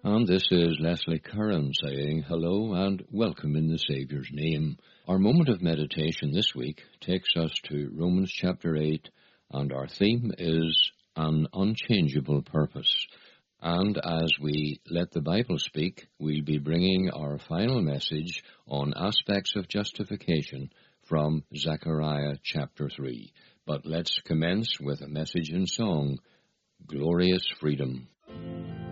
And this is Leslie Curran saying hello and welcome in the Saviour's name. Our moment of meditation this week takes us to Romans chapter 8, and our theme is an unchangeable purpose. And as we let the Bible speak, we'll be bringing our final message on aspects of justification from Zechariah chapter 3. But let's commence with a message in song, Glorious Freedom.